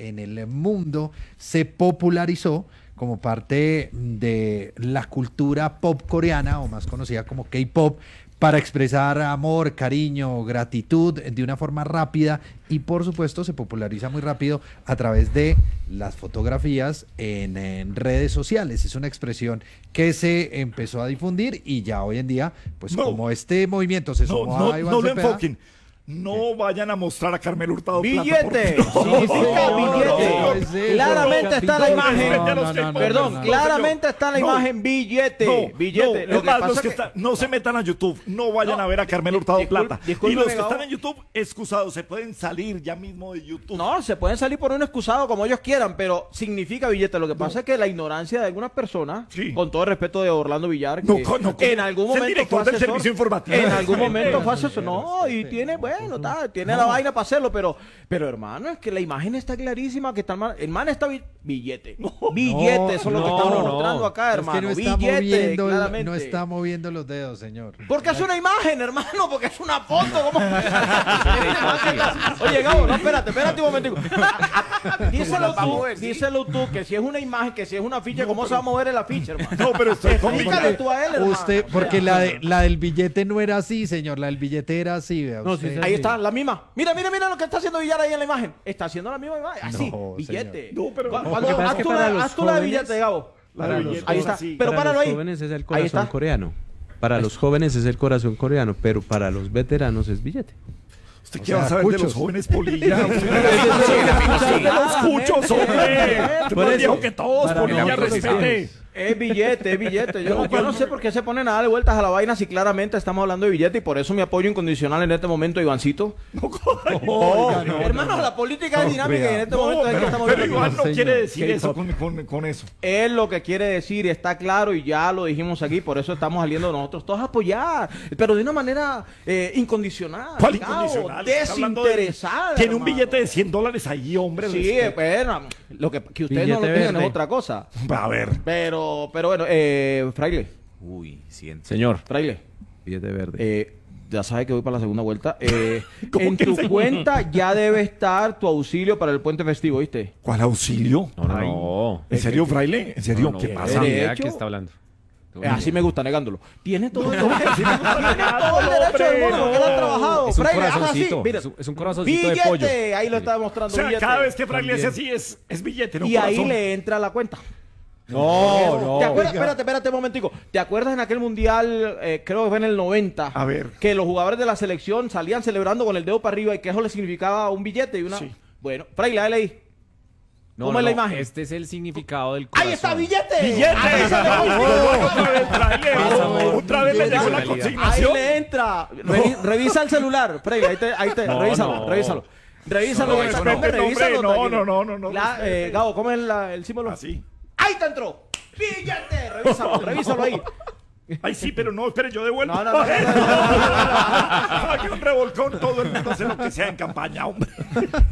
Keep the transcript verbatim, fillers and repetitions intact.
en el mundo se popularizó como parte de la cultura pop coreana, o más conocida como K-pop, para expresar amor, cariño, gratitud de una forma rápida, y por supuesto se populariza muy rápido a través de las fotografías en, en redes sociales. Es una expresión que se empezó a difundir y ya hoy en día, pues no, como este movimiento se sumó no, a Iván no lo Cepeda, enfoquen. No vayan a mostrar a Carmelo Hurtado ¡Billete! plata, No, significa no, billete. no, no, Claramente está la imagen. No, no, no, no, Perdón, no, no, claramente no, está la no, imagen billete. No, billete. No, Lo es que más, pasa los que que... están, no se metan a YouTube, no vayan No, a ver a Carmelo Hurtado discul- plata. discúlpeme, Y los que Gabo. están en YouTube, excusados, se pueden salir ya mismo de YouTube. No, se pueden salir por un excusado como ellos quieran, pero significa billete. Lo que pasa es que la ignorancia de algunas personas, Sí. con todo el respeto de Orlando Villar, No, que co- no, co- en algún es el momento director fue del asesor, servicio informativo. en algún Sí. momento fue asesor, no, y tiene, bueno, está, tiene la vaina para hacerlo, pero, pero hermano, es que la imagen está clarísima, que está el man, el man está bi- billete, billete, eso es lo que no, estamos no, mostrando acá, es hermano, que no está, billete, moviendo, el- claramente. no está moviendo los dedos, señor. Porque es una imagen, hermano, porque es una foto. ¿Cómo? Oye, Gabo, no, espérate, espérate un momentico. Díselo tú, díselo tú, que si es una imagen, que si es una ficha, ¿cómo se va a mover el afiche, hermano? No, pero estoy con Explícale tú a él, hermano. Usted, porque la, de, la del billete no era así, señor, la del billete era así, vea No, sí, usted. sí, ahí está, la misma. Mira, mira, mira lo que está haciendo Villar ahí en la imagen. Está haciendo la misma imagen. Así, No, billete. señor. No, pero- Cu- no, cuando- lo que pasa haz es que tú para la- los haz tú la de jóvenes- billete, Gabo. La Para de los- billete ahí es está. así. Pero para páralo los ahí. jóvenes es el Ahí corazón está. coreano. Para los jóvenes es el corazón coreano, pero para los veteranos es billete. ¿Usted O qué va a sea, saber de cuchos. los jóvenes polilla? Usted de los cuchos, hombre. Tú Por más eso, viejo que todos, para polilla, nosotros los respete. jóvenes. Es billete, es billete. Yo, yo no sé por qué se ponen a darle vueltas a la vaina si claramente estamos hablando de billete, y por eso mi apoyo incondicional en este momento, Ivancito. Oiga, no, Hermano, la política es dinámica y en este No, momento es que pero, estamos pero viendo igual aquí. no Señor. quiere decir K-pop. eso con, con, con eso. Es lo que quiere decir, está claro y ya lo dijimos aquí, por eso estamos saliendo nosotros todos a apoyar, pero de una manera eh, incondicional. ¿Cuál Gabo, incondicional? Está hablando de- desinteresada. Tiene un hermano. billete de cien dólares ahí, hombre. Sí, respete. bueno, lo que, que ustedes no lo Billete tengan verde. es otra cosa. A ver. Pero, pero bueno, eh, Fraile, Uy, siente. señor, Fraile, Billete verde. eh, ya sabes que voy para la segunda vuelta. Eh, ¿Cómo en que tu segunda? cuenta ya debe estar tu auxilio para el puente festivo, ¿viste? ¿Cuál auxilio? no, no, no. ¿En serio, fraile? ¿En serio? No, no, ¿Qué no, pasa? ni idea Derecho. qué está hablando. Eh, así me gusta, negándolo. Tiene todo el Sí, me derecho. gusta Tiene todo el negándolo, derecho del mundo, porque él ha hombre, trabajado. Es un Fraile, haz así, corazoncito. mira. Es un- es un corazoncito de Billete, pollo. ahí lo está demostrando. O sea, billete. cada vez que fraile hace así es, es billete, no Y ahí corazón. le entra la cuenta. No, no. ¿Te acuerdas? Espérate, espérate un momentico. ¿Te acuerdas en aquel mundial, eh, creo que fue en el noventa? A ver. Que los jugadores de la selección salían celebrando con el dedo para arriba y que eso le significaba un billete y una... Sí. Bueno, Fraile, dale ahí. No, ¿Cómo no, es la no, imagen? Este es el significado del corazón. ¡Ahí está, billete! ¡Billete! Ahí se le No, consigue. otra vez, fraile. Otra vez le llegó la Ahí consignación. le entra. Revi- Revisa el celular, Fraile, ahí te, ahí te, No, revísalo, no. revísalo. Revísalo, No, revísalo, no, hombre, no, hombre, revísalo, no, tranquilo. no, no, no, La- no, eh, Gabo, ¿cómo es la- el símbolo? Así. ¡Ahí te entró! ¡Billete! Revísalo, revísalo ahí. Ay, sí, pero no, espere, yo devuelvo. No, no, no, no, no, no, no, no. Aquí un revolcón, todo el mundo hace lo que sea en campaña, hombre.